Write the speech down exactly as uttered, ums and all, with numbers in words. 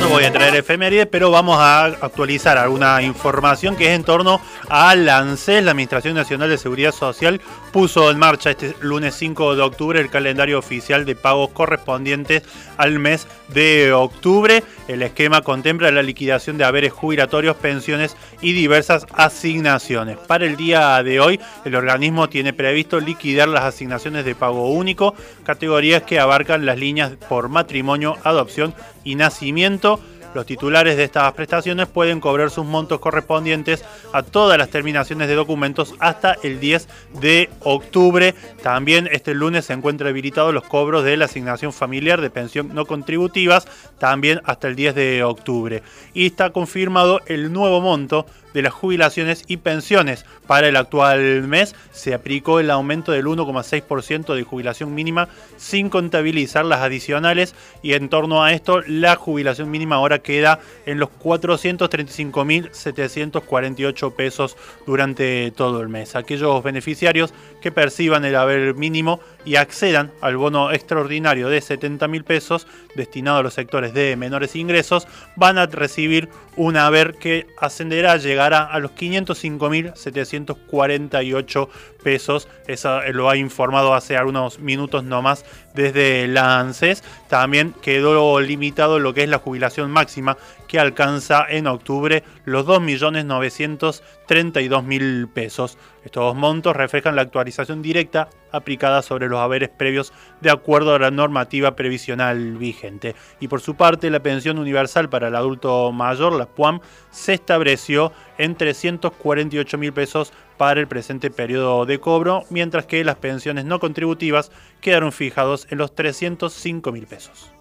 no voy a traer efemérides, pero vamos a actualizar alguna información que es en torno al ANSES. La Administración Nacional de Seguridad Social puso en marcha este lunes cinco de octubre el calendario oficial de pagos correspondientes al mes de octubre. El esquema contempla la liquidación de haberes jubilatorios, pensiones y diversas asignaciones. Para el día de hoy, el organismo tiene previsto liquidar las asignaciones de pago único, categorías que abarcan las líneas por matrimonio, adopción y nacimiento. Los titulares de estas prestaciones pueden cobrar sus montos correspondientes a todas las terminaciones de documentos hasta el diez de octubre. También este lunes se encuentran habilitados los cobros de la asignación familiar de pensión no contributivas, también hasta el diez de octubre. Y está confirmado el nuevo monto de las jubilaciones y pensiones. Para el actual mes se aplicó el aumento del uno coma seis por ciento de jubilación mínima sin contabilizar las adicionales, y en torno a esto la jubilación mínima ahora queda en los cuatrocientos treinta y cinco mil setecientos cuarenta y ocho pesos durante todo el mes. Aquellos beneficiarios que perciban el haber mínimo y accedan al bono extraordinario de setenta mil pesos destinado a los sectores de menores ingresos van a recibir un haber que ascenderá, llegará a los quinientos cinco mil setecientos cuarenta y ocho pesos. Eso lo ha informado hace algunos minutos nomás desde la ANSES. También quedó limitado lo que es la jubilación máxima, que alcanza en octubre los dos millones novecientos treinta y dos mil pesos. Estos montos reflejan la actualización directa aplicada sobre los haberes previos de acuerdo a la normativa previsional vigente. Y por su parte, la pensión universal para el adulto mayor, la P U A M, se estableció en trescientos cuarenta y ocho mil pesos para el presente periodo de cobro, mientras que las pensiones no contributivas quedaron fijados en los trescientos cinco mil pesos.